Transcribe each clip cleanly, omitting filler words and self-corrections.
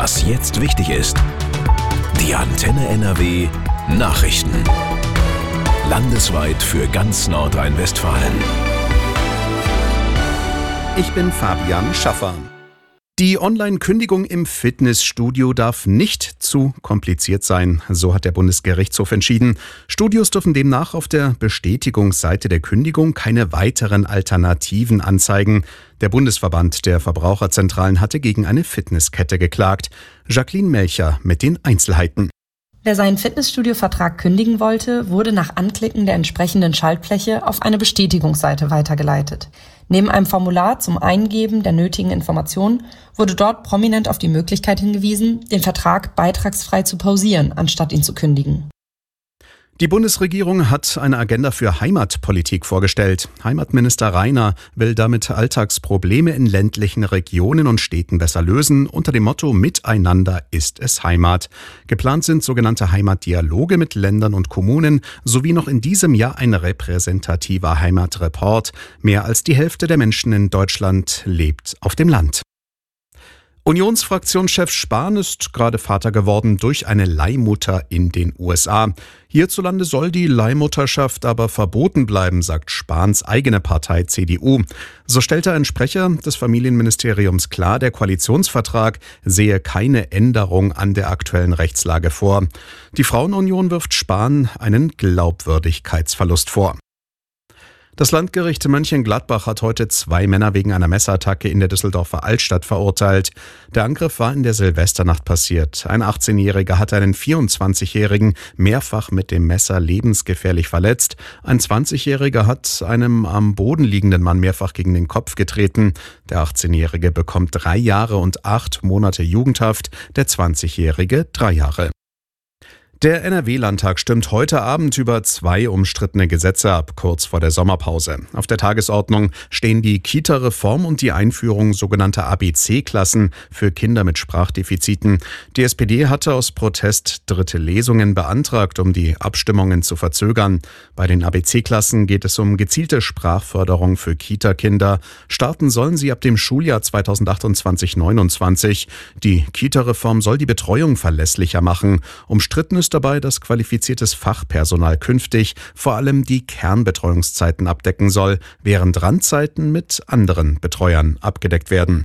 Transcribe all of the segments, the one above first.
Was jetzt wichtig ist. Die Antenne NRW Nachrichten. Landesweit für ganz Nordrhein-Westfalen. Ich bin Fabian Schaffer. Die Online-Kündigung im Fitnessstudio darf nicht zu kompliziert sein, so hat der Bundesgerichtshof entschieden. Studios dürfen demnach auf der Bestätigungsseite der Kündigung keine weiteren Alternativen anzeigen. Der Bundesverband der Verbraucherzentralen hatte gegen eine Fitnesskette geklagt. Jacqueline Melcher mit den Einzelheiten. Wer seinen Fitnessstudio-Vertrag kündigen wollte, wurde nach Anklicken der entsprechenden Schaltfläche auf eine Bestätigungsseite weitergeleitet. Neben einem Formular zum Eingeben der nötigen Informationen wurde dort prominent auf die Möglichkeit hingewiesen, den Vertrag beitragsfrei zu pausieren, anstatt ihn zu kündigen. Die Bundesregierung hat eine Agenda für Heimatpolitik vorgestellt. Heimatminister Rainer will damit Alltagsprobleme in ländlichen Regionen und Städten besser lösen, unter dem Motto Miteinander ist es Heimat. Geplant sind sogenannte Heimatdialoge mit Ländern und Kommunen sowie noch in diesem Jahr ein repräsentativer Heimatreport. Mehr als die Hälfte der Menschen in Deutschland lebt auf dem Land. Unionsfraktionschef Spahn ist gerade Vater geworden durch eine Leihmutter in den USA. Hierzulande soll die Leihmutterschaft aber verboten bleiben, sagt Spahns eigene Partei CDU. So stellte ein Sprecher des Familienministeriums klar, der Koalitionsvertrag sehe keine Änderung an der aktuellen Rechtslage vor. Die Frauenunion wirft Spahn einen Glaubwürdigkeitsverlust vor. Das Landgericht Mönchengladbach hat heute 2 Männer wegen einer Messerattacke in der Düsseldorfer Altstadt verurteilt. Der Angriff war in der Silvesternacht passiert. Ein 18-Jähriger hatte einen 24-Jährigen mehrfach mit dem Messer lebensgefährlich verletzt. Ein 20-Jähriger hat einem am Boden liegenden Mann mehrfach gegen den Kopf getreten. Der 18-Jährige bekommt 3 Jahre und 8 Monate Jugendhaft, der 20-Jährige 3 Jahre. Der NRW-Landtag stimmt heute Abend über 2 umstrittene Gesetze ab, kurz vor der Sommerpause. Auf der Tagesordnung stehen die Kita-Reform und die Einführung sogenannter ABC-Klassen für Kinder mit Sprachdefiziten. Die SPD hatte aus Protest 3. Lesungen beantragt, um die Abstimmungen zu verzögern. Bei den ABC-Klassen geht es um gezielte Sprachförderung für Kita-Kinder. Starten sollen sie ab dem Schuljahr 2028/29. Die Kita-Reform soll die Betreuung verlässlicher machen. Umstritten ist dabei, dass qualifiziertes Fachpersonal künftig vor allem die Kernbetreuungszeiten abdecken soll, während Randzeiten mit anderen Betreuern abgedeckt werden.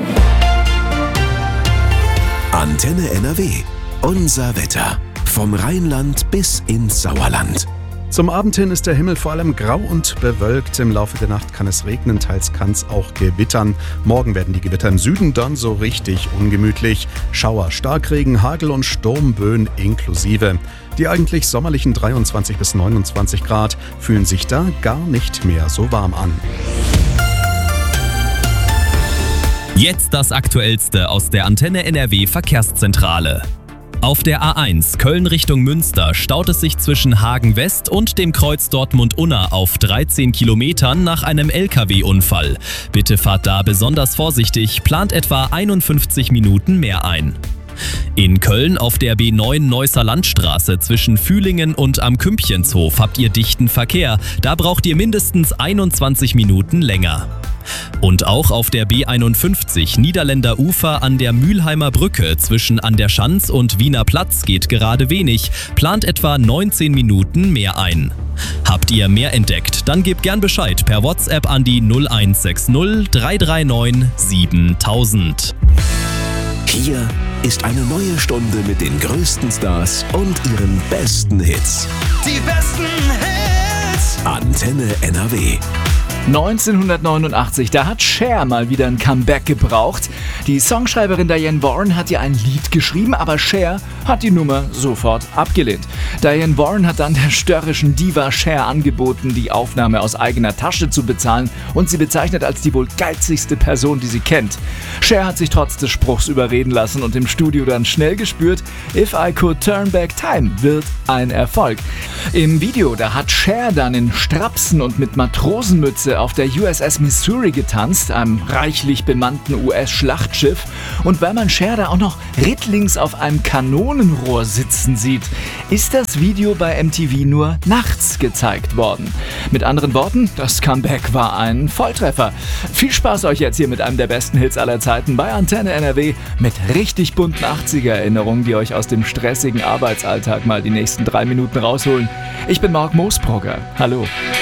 Antenne NRW. Unser Wetter. Vom Rheinland bis ins Sauerland. Zum Abend hin ist der Himmel vor allem grau und bewölkt. Im Laufe der Nacht kann es regnen, teils kann es auch gewittern. Morgen werden die Gewitter im Süden dann so richtig ungemütlich. Schauer, Starkregen, Hagel und Sturmböen inklusive. Die eigentlich sommerlichen 23 bis 29 Grad fühlen sich da gar nicht mehr so warm an. Jetzt das Aktuellste aus der Antenne NRW Verkehrszentrale. Auf der A1 Köln Richtung Münster staut es sich zwischen Hagen West und dem Kreuz Dortmund-Unna auf 13 Kilometern nach einem LKW-Unfall. Bitte fahrt da besonders vorsichtig, plant etwa 51 Minuten mehr ein. In Köln auf der B9 Neusser Landstraße zwischen Fühlingen und am Kümpchenshof habt ihr dichten Verkehr. Da braucht ihr mindestens 21 Minuten länger. Und auch auf der B51 Niederländer Ufer an der Mülheimer Brücke zwischen An der Schanz und Wiener Platz geht gerade wenig, plant etwa 19 Minuten mehr ein. Habt ihr mehr entdeckt, dann gebt gern Bescheid per WhatsApp an die 0160 339 7000. Hier ist eine neue Stunde mit den größten Stars und ihren besten Hits. Die besten Hits! Antenne NRW. 1989, da hat Cher mal wieder ein Comeback gebraucht. Die Songschreiberin Diane Warren hat ihr ein Lied geschrieben, aber Cher hat die Nummer sofort abgelehnt. Diane Warren hat dann der störrischen Diva Cher angeboten, die Aufnahme aus eigener Tasche zu bezahlen und sie bezeichnet als die wohl geizigste Person, die sie kennt. Cher hat sich trotz des Spruchs überreden lassen und im Studio dann schnell gespürt, If I Could Turn Back Time wird ein Erfolg. Im Video, da hat Cher dann in Strapsen und mit Matrosenmütze Wochenende auf der USS Missouri getanzt, einem reichlich bemannten US-Schlachtschiff. Und weil man Cher da auch noch rittlings auf einem Kanonenrohr sitzen sieht, ist das Video bei MTV nur nachts gezeigt worden. Mit anderen Worten, das Comeback war ein Volltreffer. Viel Spaß euch jetzt hier mit einem der besten Hits aller Zeiten bei Antenne NRW mit richtig bunten 80er-Erinnerungen, die euch aus dem stressigen Arbeitsalltag mal die nächsten 3 Minuten rausholen. Ich bin Marc Moosbrugger. Hallo.